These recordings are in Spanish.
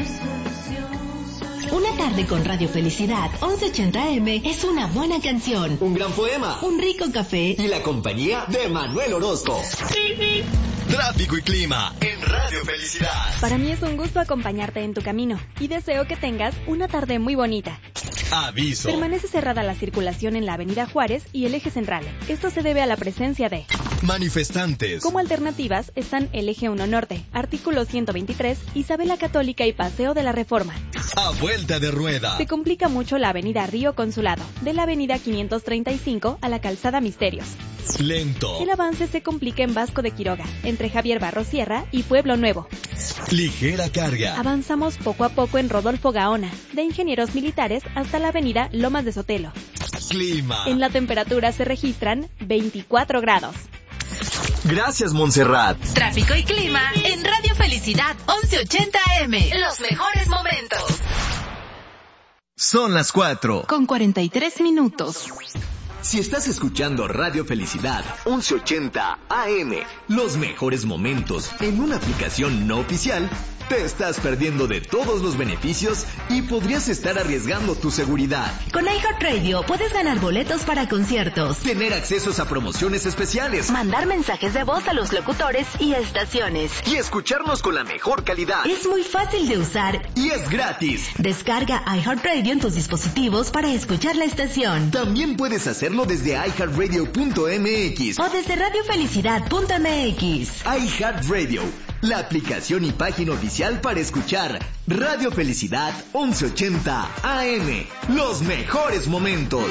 Una tarde con Radio Felicidad 1180M es una buena canción, un gran poema, un rico café y la compañía de Manuel Orozco. Tráfico y clima en Radio Felicidad. Para mí es un gusto acompañarte en tu camino y deseo que tengas una tarde muy bonita. Aviso. Permanece cerrada la circulación en la Avenida Juárez y el Eje Central. Esto se debe a la presencia de manifestantes. Como alternativas están el Eje 1 Norte, Artículo 123, Isabela Católica y Paseo de la Reforma. A vuelta de rueda. Se complica mucho la Avenida Río Consulado, de la Avenida 535 a la Calzada Misterios. Lento. El avance se complica en Vasco de Quiroga, entre Javier Barros Sierra y Pueblo Nuevo. Ligera carga. Avanzamos poco a poco en Rodolfo Gaona, de Ingenieros Militares hasta la Avenida Lomas de Sotelo. Clima. En la temperatura se registran 24 grados. Gracias, Montserrat. Tráfico y clima en Radio Felicidad 1180M. Los mejores momentos. Son las 4. Con 43 minutos. Si estás escuchando Radio Felicidad 1180 AM, los mejores momentos en una aplicación no oficial, te estás perdiendo de todos los beneficios y podrías estar arriesgando tu seguridad. Con iHeartRadio puedes ganar boletos para conciertos, tener accesos a promociones especiales, mandar mensajes de voz a los locutores y estaciones, y escucharnos con la mejor calidad. Es muy fácil de usar y es gratis. Descarga iHeartRadio en tus dispositivos para escuchar la estación. También puedes hacerlo desde iHeartRadio.mx o desde radiofelicidad.mx. iHeartRadio, la aplicación y página oficial para escuchar Radio Felicidad 1180 AM. Los mejores momentos.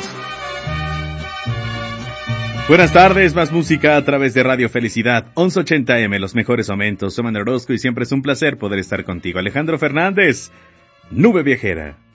Buenas tardes, más música a través de Radio Felicidad 1180M, los mejores momentos. Soy Manuel Orozco y siempre es un placer poder estar contigo. Alejandro Fernández, Nube Viajera.